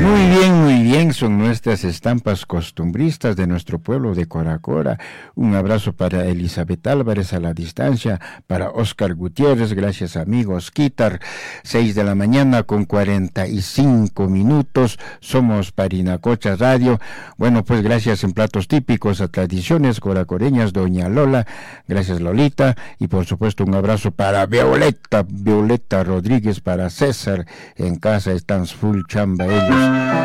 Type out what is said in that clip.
Muy bien, son nuestras estampas costumbristas de nuestro pueblo de Coracora. Un abrazo para Elizabeth Álvarez a la distancia, para Oscar Gutiérrez, gracias amigos. Quitar, 6 de la mañana con 45 minutos, somos Parinacocha Radio. Bueno, pues gracias en platos típicos a tradiciones coracoreñas, doña Lola, gracias Lolita, y por supuesto un abrazo para Violeta Rodríguez, para César, en casa están full chamba ellos.